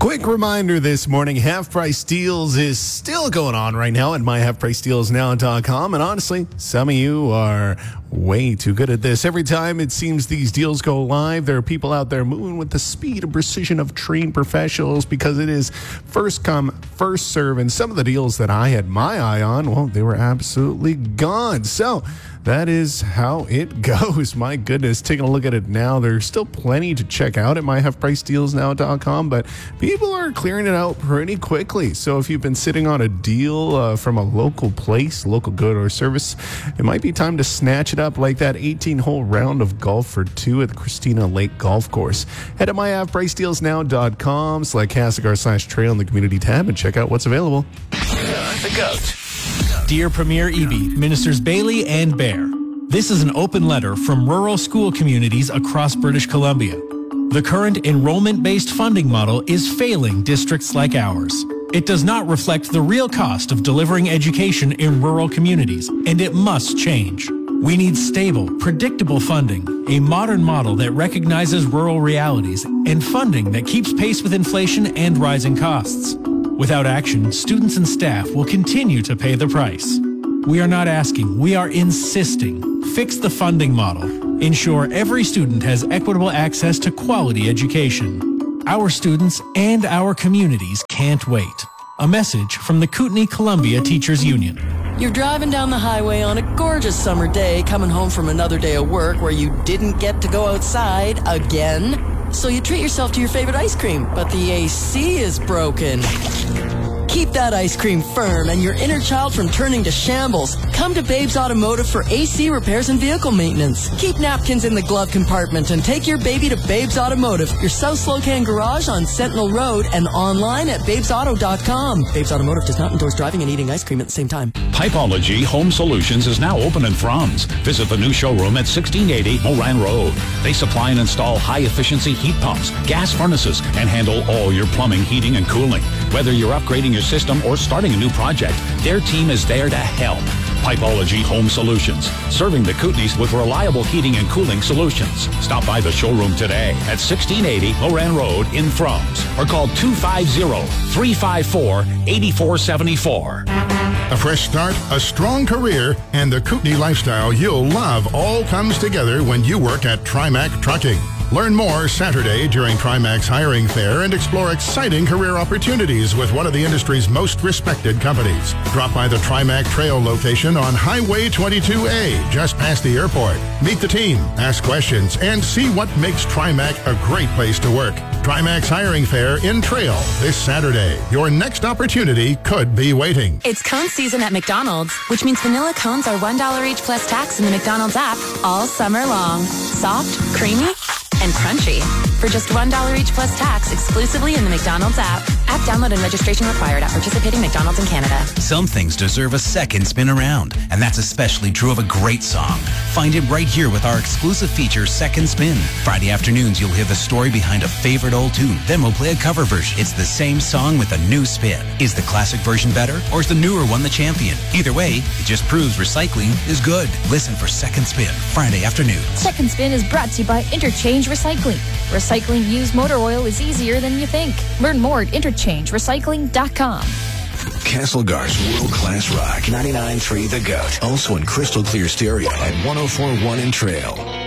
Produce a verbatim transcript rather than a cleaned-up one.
Quick reminder this morning, Half Price Deals is still going on right now at my half price deals now dot com. And honestly, some of you are way too good at this. Every time it seems these deals go live, there are people out there moving with the speed and precision of trained professionals because it is first come, first serve. And some of the deals that I had my eye on, well, they were absolutely gone. So that is how it goes. My goodness, taking a look at it now, there's still plenty to check out at my half price deals now dot com, but people are clearing it out pretty quickly. So if you've been sitting on a deal uh, from a local place, local good or service, it might be time to snatch it up, like that eighteen-hole round of golf for two at the Christina Lake Golf Course. Head to my half price deals now dot com, select Castlegar slash trail in the community tab, and check out what's available. The GOAT. Dear Premier Eby, Ministers Bailey and Bear, this is an open letter from rural school communities across British Columbia. The current enrollment-based funding model is failing districts like ours. It does not reflect the real cost of delivering education in rural communities, and it must change. We need stable, predictable funding, a modern model that recognizes rural realities, and funding that keeps pace with inflation and rising costs. Without action, students and staff will continue to pay the price. We are not asking, we are insisting. Fix the funding model. Ensure every student has equitable access to quality education. Our students and our communities can't wait. A message from the Kootenai Columbia Teachers Union. You're driving down the highway on a gorgeous summer day, coming home from another day of work where you didn't get to go outside again. So you treat yourself to your favorite ice cream, but the A C is broken. Keep that ice cream firm and your inner child from turning to shambles. Come to Babes Automotive for A C repairs and vehicle maintenance. Keep napkins in the glove compartment and take your baby to Babes Automotive, your South Slocan garage on Sentinel Road, and online at babes auto dot com. Babes Automotive does not endorse driving and eating ice cream at the same time. Pipeology Home Solutions is now open in Franz. Visit the new showroom at sixteen eighty Moran Road. They supply and install high-efficiency heat pumps, gas furnaces, and handle all your plumbing, heating, and cooling. Whether you're upgrading your system or starting a new project, their team is there to help. Pipeology Home Solutions, serving the Kootenays with reliable heating and cooling solutions. Stop by the showroom today at sixteen eighty Moran Road in Franz or call two five zero, three five four, eight four seven four. A fresh start, a strong career, and the Kootenai lifestyle you'll love all comes together when you work at Trimac Trucking. Learn more Saturday during Trimac's hiring fair and explore exciting career opportunities with one of the industry's most respected companies. Drop by the Trimac Trail location on Highway twenty-two A, just past the airport. Meet the team, ask questions, and see what makes Trimac a great place to work. Trimac's hiring fair in Trail this Saturday. Your next opportunity could be waiting. It's cone season at McDonald's, which means vanilla cones are one dollar each plus tax in the McDonald's app all summer long. Soft, creamy, and crunchy. For just one dollar each plus tax exclusively in the McDonald's app. App download and registration required at participating McDonald's in Canada. Some things deserve a second spin around, and that's especially true of a great song. Find it right here with our exclusive feature, Second Spin. Friday afternoons, you'll hear the story behind a favorite old tune. Then we'll play a cover version. It's the same song with a new spin. Is the classic version better, or is the newer one the champion? Either way, it just proves recycling is good. Listen for Second Spin, Friday afternoons. Second Spin is brought to you by Interchange Recycling. Recycling used motor oil is easier than you think. Learn more at interchange recycling dot com. Castlegar's world-class rock. ninety-nine point three The GOAT. Also in crystal clear stereo at one oh four point one in Trail.